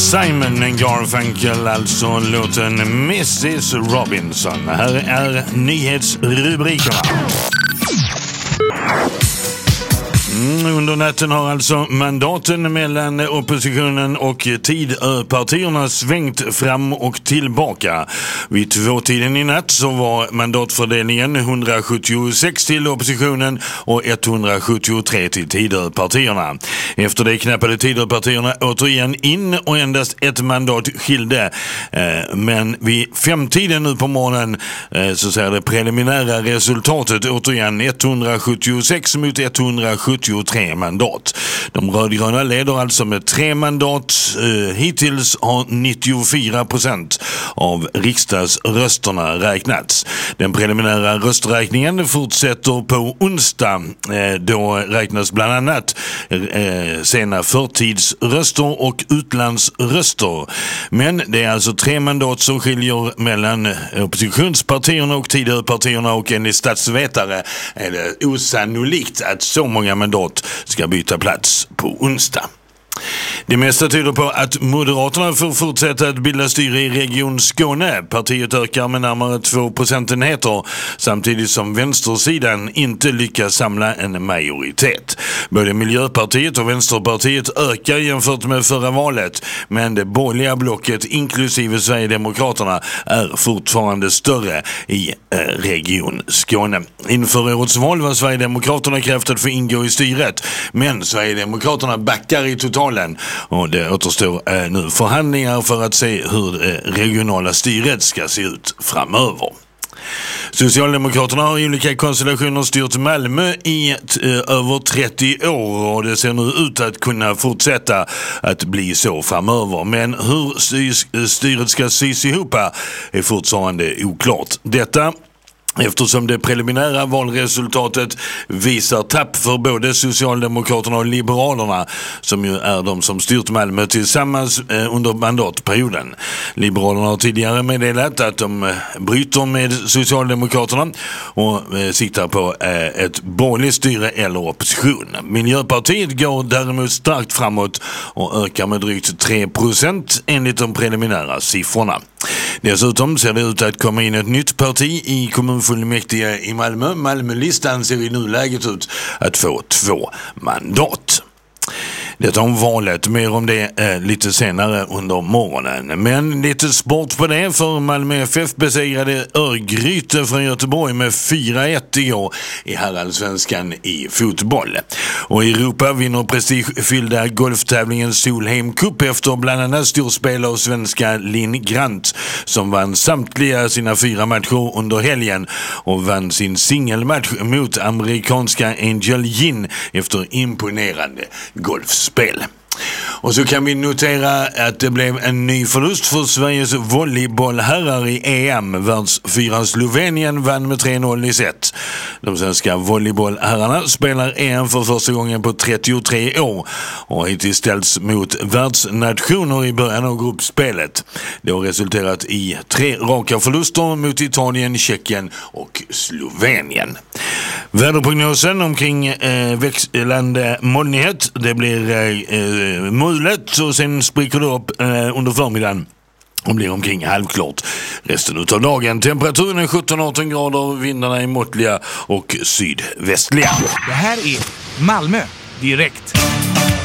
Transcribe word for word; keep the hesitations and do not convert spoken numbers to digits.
Simon Garfunkel, alltså låten missus Robinson. Här är nyhetsrubrikerna. Mm, under natten har alltså mandaten mellan oppositionen och Tidöpartierna svängt fram och tillbaka. Vid tvåtiden i natt så var mandatfördelningen hundrasjuttiosex till oppositionen och etthundrasjuttiotre till Tidöpartierna. Efter det knappade Tidöpartierna återigen in och endast ett mandat skilde. Eh, men vid femtiden nu på morgonen eh, så ser det preliminära resultatet återigen etthundrasjuttiosex mot etthundrasjuttiotre mandat. De rödgröna leder alltså med tre mandat. Eh, hittills har nittiofyra procent av riksdagsrösterna räknats. Den preliminära rösträkningen fortsätter på onsdag. Eh, då räknas bland annat eh, sena förtidsröster och utlandsröster. Men det är alltså tre mandat som skiljer mellan oppositionspartierna och Tidöpartierna, och enligt statsvetare är det osannolikt att så många mandat ska byta plats på onsdag. Det mesta tyder på att Moderaterna får fortsätta att bilda styre i Region Skåne. Partiet ökar med närmare två procentenheter samtidigt som vänstersidan inte lyckas samla en majoritet. Både Miljöpartiet och Vänsterpartiet ökar jämfört med förra valet, men det borgerliga blocket inklusive Sverigedemokraterna är fortfarande större i eh, Region Skåne. Inför årets val var Sverigedemokraterna krävt att få ingå i styret, men Sverigedemokraterna backar i totalen. Och det återstår eh, nu förhandlingar för att se hur det regionala styret ska se ut framöver. Socialdemokraterna har i olika konstellationer styrt Malmö i ett, eh, över trettio år, och det ser nu ut att kunna fortsätta att bli så framöver. Men hur styr, styret ska sys ihop är fortfarande oklart. Detta eftersom det preliminära valresultatet visar tapp för både Socialdemokraterna och Liberalerna, som ju är de som styrt Malmö tillsammans eh, under mandatperioden. Liberalerna har tidigare meddelat att de eh, bryter med Socialdemokraterna och eh, siktar på eh, ett borgerligt styre eller opposition. Miljöpartiet går däremot starkt framåt och ökar med drygt tre procent enligt de preliminära siffrorna. Dessutom ser det ut att komma in ett nytt parti i kommunfullmäktige i Malmö. Malmölistan ser i nuläget ut att få två mandat. Detta om valet, mer om det eh, lite senare under morgonen. Men lite sport på det, för Malmö F F besegrade Örgryte från Göteborg med fyra ett igår i herrallsvenskan i fotboll. Och i Europa vinner prestigefyllda golftävlingen Solheim Cup efter bland annat storspelare och svenska Linn Grant, som vann samtliga sina fyra matcher under helgen och vann sin singelmatch mot amerikanska Angel Yin efter imponerande golfspel. Och så kan vi notera att det blev en ny förlust för Sveriges volleybollherrar i E M. Världsfyran Slovenien vann med tre noll i set. De svenska volleybollherrarna spelar E M för första gången på trettiotre år och har hittills ställts mot världsnationer i början av gruppspelet. Det har resulterat i tre raka förluster mot Italien, Tjeckien och Slovenien. Väderprognosen omkring eh, växlande molnighet. Det blir eh, mulet och sen spricker det upp eh, under förmiddagen och blir omkring halvklart resten av dagen. Temperaturen är sjutton arton grader, vindarna är måttliga och sydvästliga. Det här är Malmö direkt.